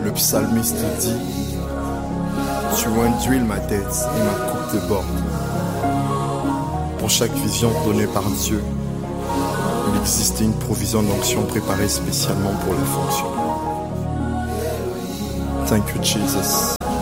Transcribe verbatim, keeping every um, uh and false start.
Le psalmiste dit: tu induis ma tête et ma coupe déborde. Pour chaque vision donnée par Dieu, il existait une provision d'onction préparée spécialement pour la fonction. Thank you, Jesus.